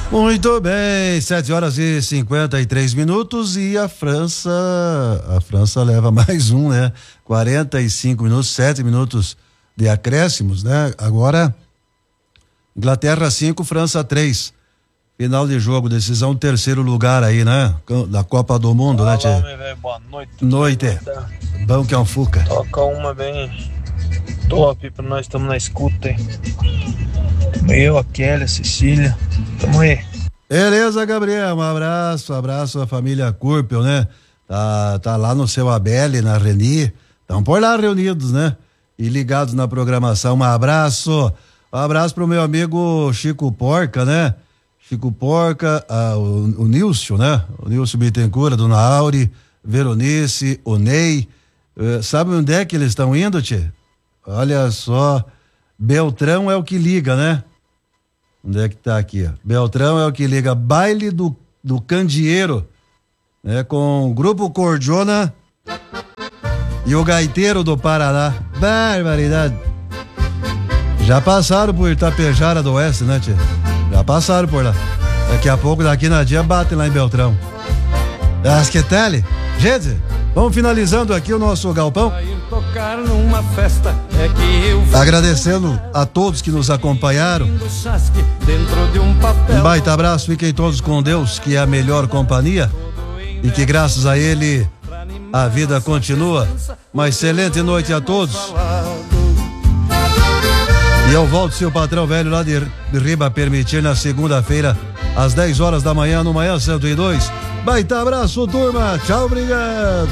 Muito bem, 7h53 e a França leva mais um, né? 45 minutos, 7 minutos de acréscimos, né? Agora, Inglaterra 5, França 3. Final de jogo, decisão, terceiro lugar aí, né? Da Copa do Mundo, né, tchê? Boa noite. Noite. Bom que é um Fuca. Toca uma bem top pra nós, estamos na escuta, hein? Eu, a Kelly, a Cecília, tamo aí. Beleza, Gabriel, um abraço à família Curpel, né? Tá lá no seu Abel, na Reni, estão por lá reunidos, né? E ligados na programação. Um abraço pro meu amigo Chico Porca, né? Chico Porca, o Nilson, né? O Nilson Bittencourt, a Dona Auri, Veronice, o Ney. Sabe onde é que eles estão indo, tchê? Olha só, Beltrão é o que liga, né? Onde é que tá aqui, ó? Beltrão é o que liga, baile do Candeeiro, né? Com o Grupo Cordiona e o Gaiteiro do Paraná. Barbaridade. Já passaram por Itapejara do Oeste, né, tia? Já passaram por lá. Daqui a pouco, daqui na dia, batem lá em Beltrão. Acho que tal? Gente, vamos finalizando aqui o nosso galpão. Agradecendo a todos que nos acompanharam. Um baita abraço, fiquem todos com Deus, que é a melhor companhia e que graças a Ele a vida continua. Uma excelente noite a todos. E eu volto, seu patrão velho, lá de Riba Permitir, na segunda-feira, às 10 horas da manhã, no Manhã 102. Baita abraço, turma. Tchau, obrigado.